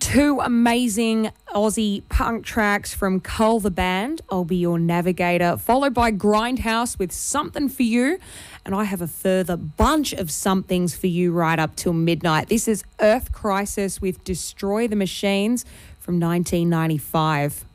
Two amazing Aussie punk tracks from Cull the Band, I'll Be Your Navigator, followed by Grindhouse with Something For You. And I have a further bunch of somethings for you right up till midnight. This is Earth Crisis with Destroy the Machines from 1995.